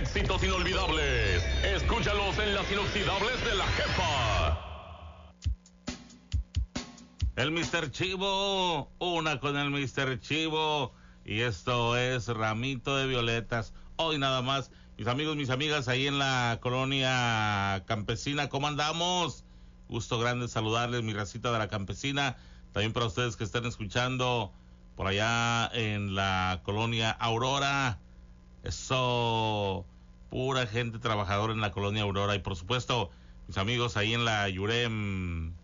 éxitos inolvidables. Escúchalos en las inoxidables de la Jefa. El Mr. Chivo, una con el Mr. Chivo. Y esto es Ramito de Violetas. Hoy nada más, mis amigos, mis amigas, ahí en la colonia campesina, ¿cómo andamos? Gusto grande saludarles, mi racita de la campesina. También para ustedes que están escuchando por allá en la colonia Aurora. Eso, pura gente trabajadora en la colonia Aurora. Y por supuesto, mis amigos ahí en la Yurem.